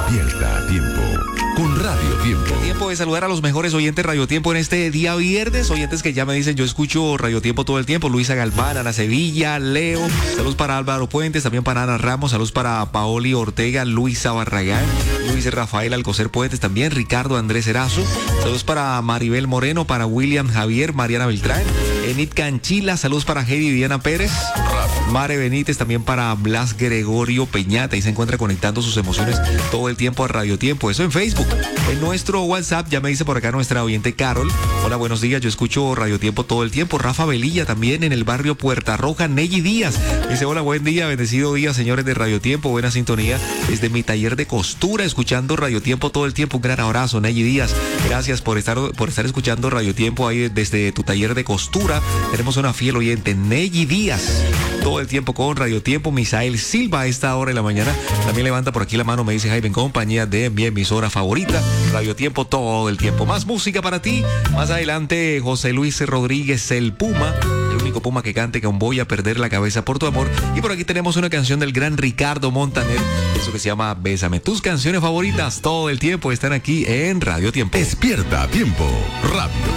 Despierta a tiempo con Radio Tiempo. Tiempo de saludar a los mejores oyentes Radio Tiempo en este día viernes. Oyentes que ya me dicen, yo escucho Radio Tiempo todo el tiempo. Luisa Galván, Ana Sevilla, Leo. Saludos para Álvaro Puentes, también para Ana Ramos. Saludos para Paoli Ortega, Luisa Barragán, Luis Rafael Alcocer Puentes también. Ricardo Andrés Erazo. Saludos para Maribel Moreno, para William Javier, Mariana Beltrán. Enid Canchila, saludos para Heidi Viviana Pérez. Mare Benítez, también para Blas Gregorio Peñata. Y se encuentra conectando sus emociones todo el tiempo a Radio Tiempo. Eso en Facebook. En nuestro WhatsApp, ya me dice por acá nuestra oyente Carol. Hola, buenos días. Yo escucho Radio Tiempo todo el tiempo. Rafa Velilla también en el barrio Puerta Roja. Neyi Díaz dice: hola, buen día, bendecido día, señores de Radio Tiempo. Buena sintonía desde mi taller de costura, escuchando Radio Tiempo todo el tiempo. Un gran abrazo, Neyi Díaz. Gracias por estar escuchando Radio Tiempo ahí desde tu taller de costura. Tenemos una fiel oyente, Neyi Díaz. Todo el tiempo con Radio Tiempo. Misael Silva a esta hora de la mañana también levanta por aquí la mano, me dice: Jaime, en compañía de mi emisora favorita, Radio Tiempo todo el tiempo. Más música para ti. Más adelante, José Luis Rodríguez, el Puma, el único Puma que cante con Voy a perder la cabeza por tu amor. Y por aquí tenemos una canción del gran Ricardo Montaner, eso que se llama Bésame. Tus canciones favoritas todo el tiempo están aquí en Radio Tiempo. Despierta a tiempo, Radio